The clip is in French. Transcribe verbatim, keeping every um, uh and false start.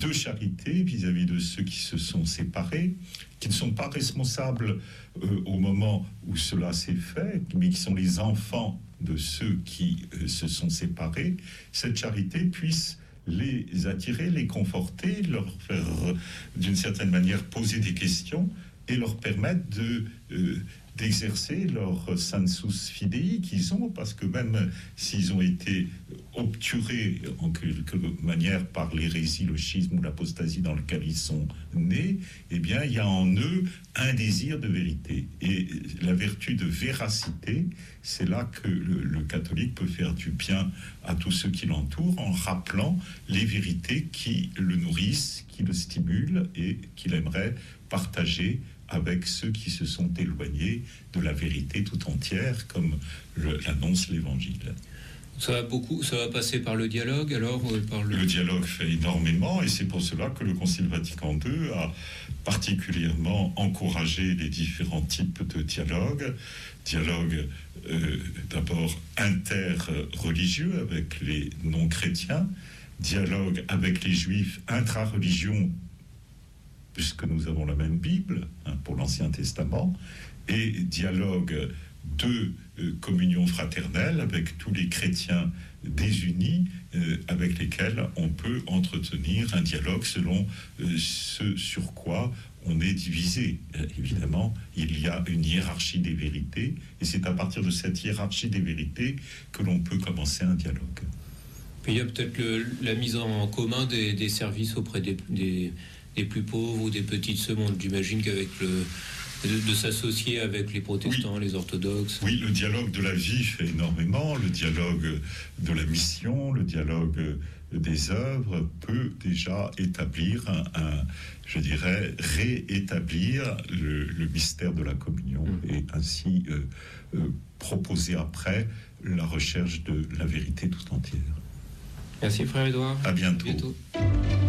de charité vis-à-vis de ceux qui se sont séparés, qui ne sont pas responsables euh, au moment où cela s'est fait, mais qui sont les enfants de ceux qui euh, se sont séparés, cette charité puisse les attirer, les conforter, leur faire, euh, d'une certaine manière, poser des questions et leur permettre de... Euh, d'exercer leur sensus fidei qu'ils ont, parce que même s'ils ont été obturés en quelque manière par l'hérésie, le schisme ou l'apostasie dans lequel ils sont nés, eh bien, il y a en eux un désir de vérité. Et la vertu de véracité, c'est là que le, le catholique peut faire du bien à tous ceux qui l'entourent en rappelant les vérités qui le nourrissent, qui le stimulent et qu'il aimerait partager avec ceux qui se sont éloignés de la vérité tout entière, comme le, l'annonce l'Évangile. Ça va beaucoup, ça va passer par le dialogue, alors euh, par le... le dialogue fait énormément, et c'est pour cela que le Concile Vatican deux a particulièrement encouragé les différents types de dialogue. Dialogue euh, d'abord interreligieux avec les non-chrétiens, dialogue avec les juifs intra-religion, puisque nous avons la même Bible hein, pour l'Ancien Testament, et dialogue de euh, communion fraternelle avec tous les chrétiens désunis, euh, avec lesquels on peut entretenir un dialogue selon euh, ce sur quoi on est divisé. Euh, évidemment, il y a une hiérarchie des vérités, et c'est à partir de cette hiérarchie des vérités que l'on peut commencer un dialogue. Puis il y a peut-être le, la mise en commun des, des services auprès des... des... des plus pauvres ou des petites secondes. J'imagine qu'avec le de, de s'associer avec les protestants, oui. les orthodoxes. Oui, le dialogue de la vie fait énormément, le dialogue de la mission, le dialogue des œuvres peut déjà établir un, un je dirais, réétablir le, le mystère de la communion mmh. et ainsi euh, euh, proposer après la recherche de la vérité tout entière. Merci frère Édouard. À bientôt. À bientôt.